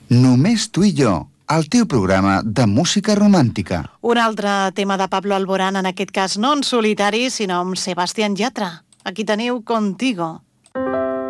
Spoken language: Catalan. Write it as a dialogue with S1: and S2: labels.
S1: Només tu i jo, el teu programa de música romàntica.
S2: Un altre tema de Pablo Alborán, en aquest cas no en solitari, sinó amb Sebastián Yatra. Aquí teniu Contigo.